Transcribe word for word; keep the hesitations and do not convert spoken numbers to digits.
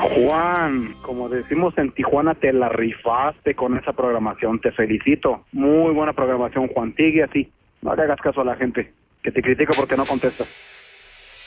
Juan, como decimos en Tijuana, te la rifaste con esa programación, te felicito. Muy buena programación, Juan, sigue así. No le hagas caso a la gente, que te critica porque no contestas.